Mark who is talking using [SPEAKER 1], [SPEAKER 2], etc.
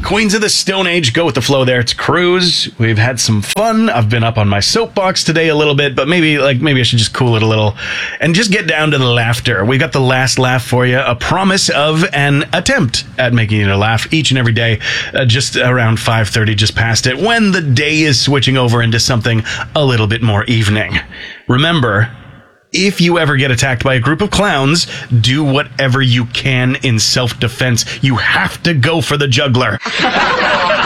[SPEAKER 1] Queens of the Stone Age, go with the flow there. It's Cruise. We've had some fun. I've been up on my soapbox today a little bit, but maybe I should just cool it a little and just get down to the laughter. We got the last laugh for you, a promise of an attempt at making you laugh each and every day, just around 5:30, just past it, when the day is switching over into something a little bit more evening. Remember, if you ever get attacked by a group of clowns, do whatever you can in self-defense. You have to go for the juggler.